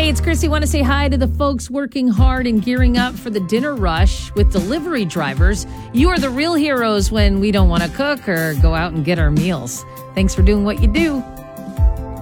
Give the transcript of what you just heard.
Hey, it's Chrissy. Want to say hi to the folks working hard and gearing up for the dinner rush with delivery drivers. You are the real heroes when we don't want to cook or go out and get our meals. Thanks for doing what you do.